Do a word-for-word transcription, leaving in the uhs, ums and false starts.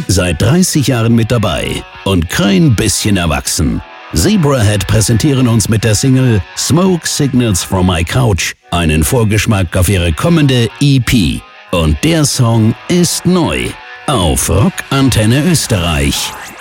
Seit dreißig Jahren mit dabei und kein bisschen erwachsen. Zebrahead präsentieren uns mit der Single Smoke Signals from My Couch einen Vorgeschmack auf ihre kommende E P. Und der Song ist neu auf Rock Antenne Österreich.